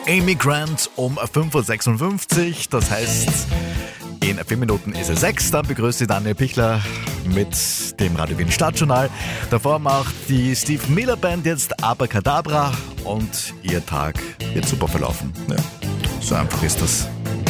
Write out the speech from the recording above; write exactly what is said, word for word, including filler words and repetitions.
Amy Grant um fünf Uhr sechsundfünfzig. Das heißt, in vier Minuten ist es sechs. Dann begrüßt sie Daniel Pichler mit dem Radio Wien Stadtjournal. Davor macht die Steve Miller Band jetzt Abracadabra und ihr Tag wird super verlaufen. Ja, so einfach ist das.